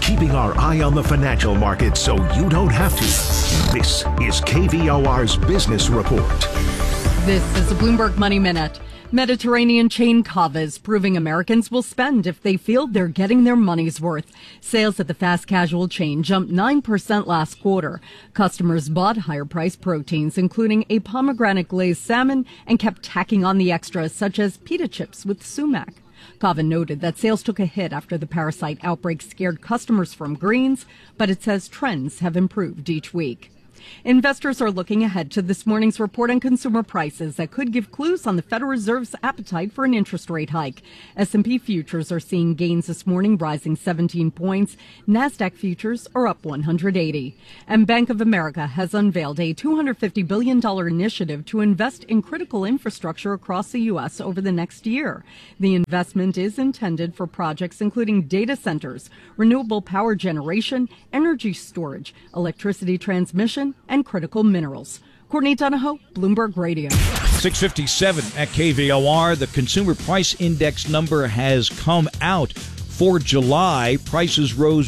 keeping our eye on the financial markets so you don't have to. This is KVOR's Business Report. This is the Bloomberg Money Minute. Mediterranean chain Cava is proving Americans will spend if they feel they're getting their money's worth. Sales at the fast casual chain jumped 9% last quarter. Customers bought higher-priced proteins, including a pomegranate glazed salmon, and kept tacking on the extras, such as pita chips with sumac. Cava noted that sales took a hit after the parasite outbreak scared customers from greens, but it says trends have improved each week. Investors are looking ahead to this morning's report on consumer prices that could give clues on the Federal Reserve's appetite for an interest rate hike. S&P futures are seeing gains this morning, rising 17 points. NASDAQ futures are up 180. And Bank of America has unveiled a $250 billion initiative to invest in critical infrastructure across the U.S. over the next year. The investment is intended for projects including data centers, renewable power generation, energy storage, electricity transmission, and critical minerals. Courtney Donahoe, Bloomberg Radio. 6:57 at KVOR. The consumer price index number has come out for July. Prices rose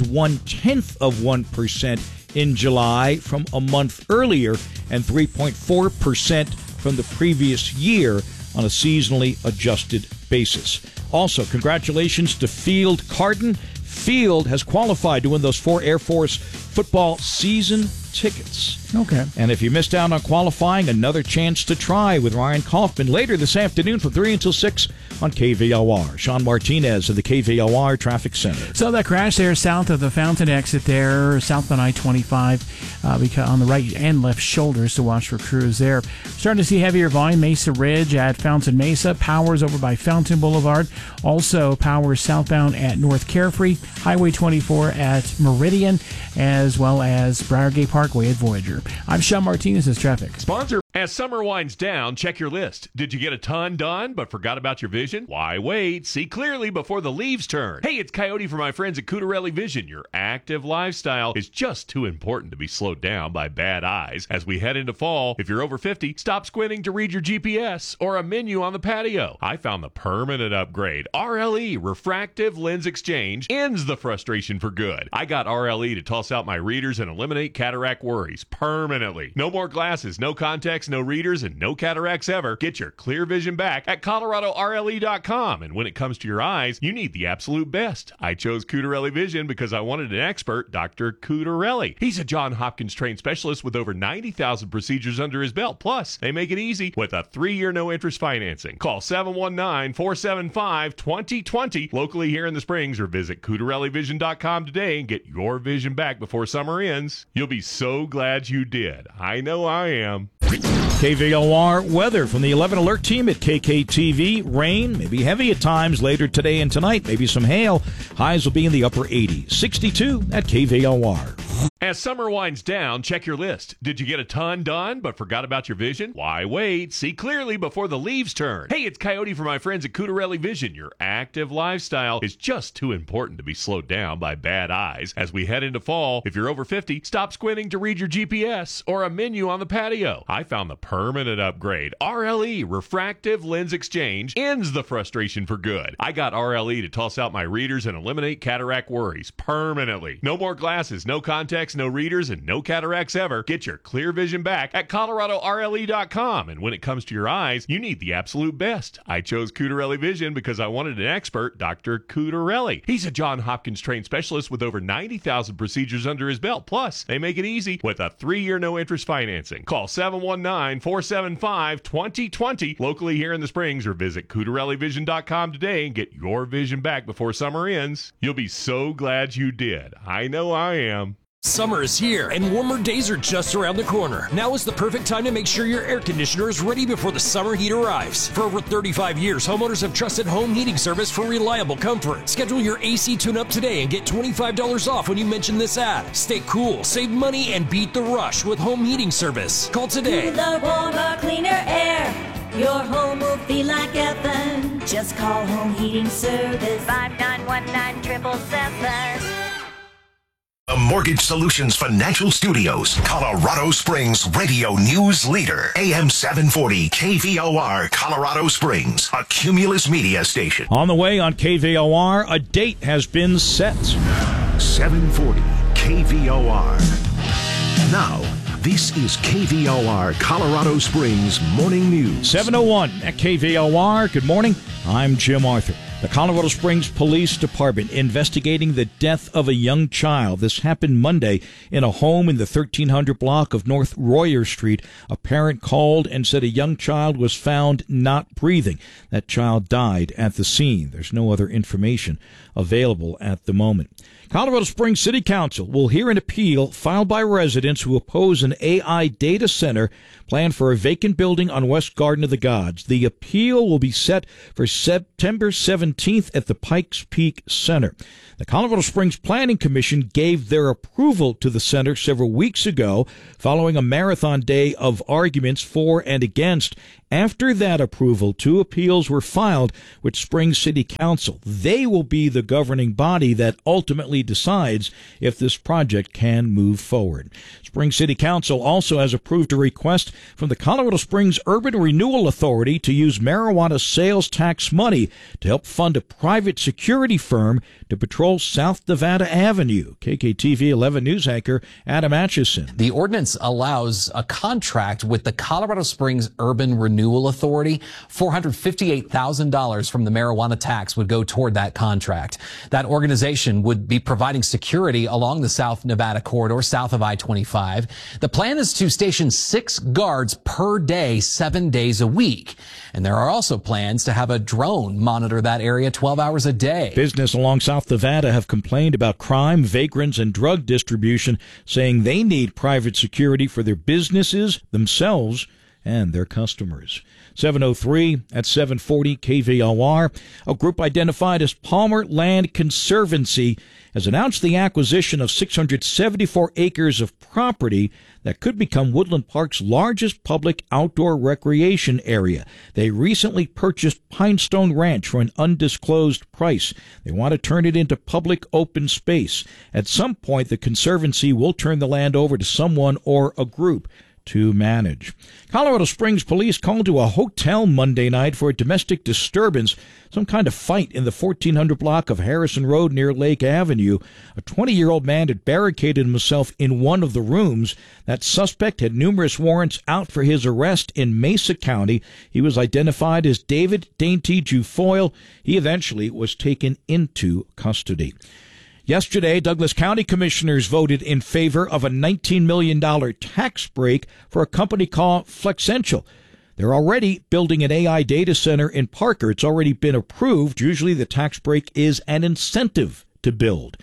0.1% in July from a month earlier and 3.4% from the previous year on a seasonally adjusted basis. Also, congratulations to Field Carton. Field has qualified to win those 4 Air Force football season tickets. Okay. And if you missed out on qualifying, another chance to try with Ryan Kaufman later this afternoon from 3 until 6 on KVOR. Sean Martinez of the KVOR Traffic Center. So that crash there south of the Fountain exit there, southbound I-25, because on the right and left shoulders to watch for crews there. Starting to see heavier volume, Mesa Ridge at Fountain Mesa, Powers over by Fountain Boulevard, also Powers southbound at North Carefree, Highway 24 at Meridian, as well as Briargate Parkway at Voyager. I'm Sean Martinez, as traffic. Sponsor. As summer winds down, check your list. Did you get a ton done but forgot about your vision? Why wait? See clearly before the leaves turn. Hey, it's Coyote from my friends at Cutarelli Vision. Your active lifestyle is just too important to be slowed down by bad eyes. As we head into fall, if you're over 50, stop squinting to read your GPS or a menu on the patio. I found the permanent upgrade. RLE, Refractive Lens Exchange, ends the frustration for good. I got RLE to toss out my readers and eliminate cataract worries permanently. No more glasses, no contacts, no readers, and no cataracts ever. Get your clear vision back at ColoradoRLE.com. And when it comes to your eyes, you need the absolute best. I chose Cutarelli Vision because I wanted an expert, Dr. Cutarelli. He's a Johns Hopkins trained specialist with over 90,000 procedures under his belt. Plus, they make it easy with a 3-year no-interest financing. Call 719-475-2020 locally here in the Springs or visit CutarelliVision.com today and get your vision back before summer ends. You'll be so glad you did. I know I am. KVOR weather from the 11 Alert team at KKTV. Rain, maybe heavy at times later today and tonight. Maybe some hail. Highs will be in the upper 80s. 62 at KVOR. As summer winds down, check your list. Did you get a ton done but forgot about your vision? Why wait? See clearly before the leaves turn. Hey, it's Coyote from my friends at Cutarelli Vision. Your active lifestyle is just too important to be slowed down by bad eyes. As we head into fall, if you're over 50, stop squinting to read your GPS or a menu on the patio. I found the permanent upgrade. RLE, Refractive Lens Exchange, ends the frustration for good. I got RLE to toss out my readers and eliminate cataract worries permanently. No more glasses, no contacts, no readers, and no cataracts ever. Get your clear vision back at ColoradoRLE.com. And when it comes to your eyes, you need the absolute best. I chose Cutarelli Vision because I wanted an expert, Dr. Cutarelli. He's a Johns Hopkins trained specialist with over 90,000 procedures under his belt. Plus, they make it easy with a 3-year no-interest financing. Call 719-475-2020 locally here in the Springs or visit CutarelliVision.com today and get your vision back before summer ends. You'll be so glad you did. I know I am. Summer is here, and warmer days are just around the corner. Now is the perfect time to make sure your air conditioner is ready before the summer heat arrives. For over 35 years, homeowners have trusted Home Heating Service for reliable comfort. Schedule your AC tune-up today and get $25 off when you mention this ad. Stay cool, save money, and beat the rush with Home Heating Service. Call today. Cooler, warmer, cleaner air. Your home will feel like heaven. Just call Home Heating Service. 5919-777. The Mortgage Solutions Financial Studios, Colorado Springs radio news leader. AM 740 KVOR, Colorado Springs, a Cumulus media station. On the way on KVOR, a date has been set. 740 KVOR. Now, this is KVOR Colorado Springs Morning News. 7:01 at KVOR. Good morning. I'm Jim Arthur. The Colorado Springs Police Department investigating the death of a young child. This happened Monday in a home in the 1300 block of North Royer Street. A parent called and said a young child was found not breathing. That child died at the scene. There's no other information available at the moment. Colorado Springs City Council will hear an appeal filed by residents who oppose an AI data center planned for a vacant building on West Garden of the Gods. The appeal will be set for September 17th at the Pikes Peak Center. The Colorado Springs Planning Commission gave their approval to the center several weeks ago, following a marathon day of arguments for and against. After that approval, 2 appeals were filed with Springs City Council. They will be the governing body that ultimately decides if this project can move forward. Springs City Council also has approved a request from the Colorado Springs Urban Renewal Authority to use marijuana sales tax money to help fund a private security firm to patrol South Nevada Avenue. KKTV 11 News anchor Adam Atchison. The ordinance allows a contract with the Colorado Springs Urban Renewal Authority. $458,000 from the marijuana tax would go toward that contract. That organization would be providing security along the South Nevada corridor, south of I-25. The plan is to station 6 guards per day, 7 days a week. And there are also plans to have a drone monitor that area 12 hours a day. Business along South Nevada have complained about crime, vagrants, and drug distribution, saying they need private security for their businesses, themselves, and their customers. 7:03 at 740 KVOR. A group identified as Palmer Land Conservancy has announced the acquisition of 674 acres of property that could become Woodland Park's largest public outdoor recreation area. They recently purchased Pinestone Ranch for an undisclosed price. They want to turn it into public open space. At some point, the Conservancy will turn the land over to someone or a group to manage. Colorado Springs police called to a hotel Monday night for a domestic disturbance, some kind of fight in the 1400 block of Harrison Road near Lake Avenue. A 20-year-old man had barricaded himself in one of the rooms. That suspect had numerous warrants out for his arrest in Mesa County. He was identified as David Dainty Jufoyle. He eventually was taken into custody. Yesterday, Douglas County commissioners voted in favor of a $19 million tax break for a company called Flexential. They're already building an AI data center in Parker. It's already been approved. Usually the tax break is an incentive to build.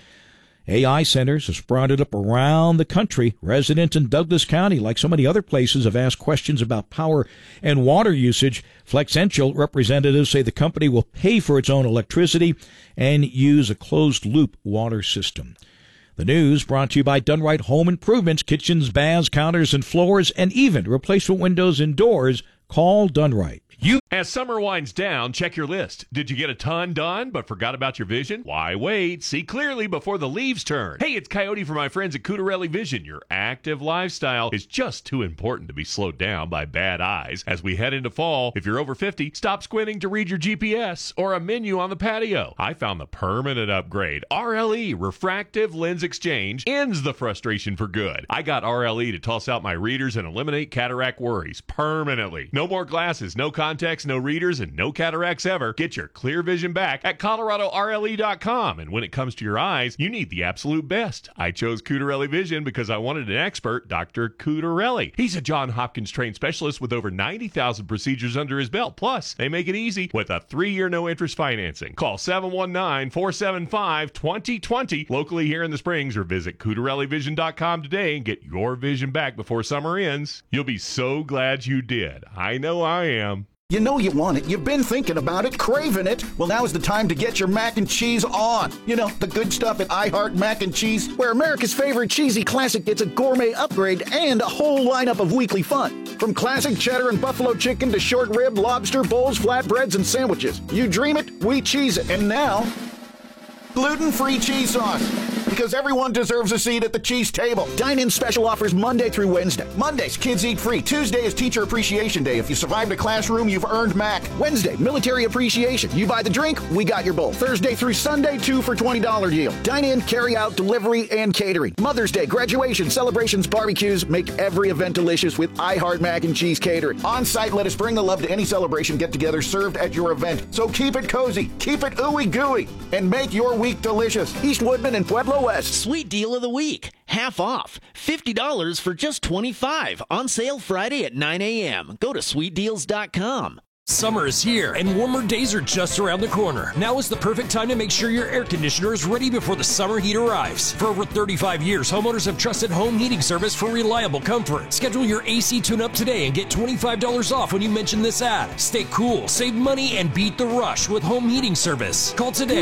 AI centers have sprouted up around the country. Residents in Douglas County, like so many other places, have asked questions about power and water usage. Flexential representatives say the company will pay for its own electricity and use a closed-loop water system. The news brought to you by Dunright Home Improvements, kitchens, baths, counters, and floors, and even replacement windows and doors. Call Dunright. As summer winds down, check your list. Did you get a ton done but forgot about your vision? Why wait? See clearly before the leaves turn. Hey, it's Coyote from my friends at Cutarelli Vision. Your active lifestyle is just too important to be slowed down by bad eyes. As we head into fall, if you're over 50, stop squinting to read your GPS or a menu on the patio. I found the permanent upgrade. RLE, Refractive Lens Exchange, ends the frustration for good. I got RLE to toss out my readers and eliminate cataract worries permanently. No more glasses, no contacts, no readers, and no cataracts ever. Get your clear vision back at ColoradoRLE.com. And when it comes to your eyes, you need the absolute best. I chose Cutarelli Vision because I wanted an expert, Dr. Cutarelli. He's a Johns Hopkins trained specialist with over 90,000 procedures under his belt. Plus, they make it easy with a 3-year no-interest financing. Call 719-475-2020 locally here in the Springs, or visit CutarelliVision.com today and get your vision back before summer ends. You'll be so glad you did. I know I am. You know you want it. You've been thinking about it, craving it. Well, now is the time to get your mac and cheese on. You know, the good stuff at I Heart Mac and Cheese, where America's favorite cheesy classic gets a gourmet upgrade and a whole lineup of weekly fun. From classic cheddar and buffalo chicken to short rib, lobster, bowls, flatbreads, and sandwiches. You dream it, we cheese it. And now, gluten-free cheese sauce. because everyone deserves a seat at the cheese table. Dine-in special offers Monday through Wednesday. Mondays, kids eat free. Tuesday is Teacher Appreciation Day. If you survived a classroom, you've earned Mac. Wednesday, Military Appreciation. You buy the drink, we got your bowl. Thursday through Sunday, 2 for $20 deal. Dine-in, carry-out, delivery, and catering. Mother's Day, graduation, celebrations, barbecues. Make every event delicious with iHeart Mac and Cheese Catering. On-site, let us bring the love to any celebration get-together served at your event. So keep it cozy, keep it ooey-gooey, and make your week delicious. East Woodman and Pueblo West. Sweet deal of the week. Half off. $50 for just $25. On sale Friday at 9 a.m. Go to sweetdeals.com. Summer is here, and warmer days are just around the corner. Now is the perfect time to make sure your air conditioner is ready before the summer heat arrives. For over 35 years, homeowners have trusted home heating service for reliable comfort. Schedule your AC tune-up today and get $25 off when you mention this ad. Stay cool, save money, and beat the rush with home heating service. Call today.